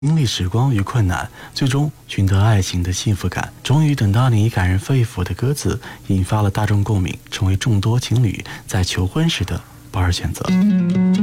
经历时光与困难，最终寻得爱情的幸福感。终于等到你感人肺腑的歌词，引发了大众共鸣，成为众多情侣在求婚时的不二选择。